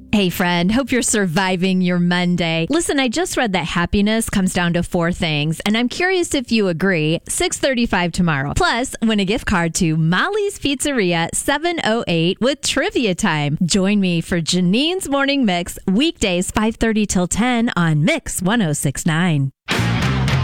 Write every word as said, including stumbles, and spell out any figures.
Hey friend, hope you're surviving your Monday. Listen, I just read that happiness comes down to four things, and I'm curious if you agree. six thirty-five tomorrow. Plus, win a gift card to Molly's Pizzeria seven oh eight with trivia time. Join me for Janine's Morning Mix, weekdays five thirty till ten on Mix one oh six point nine.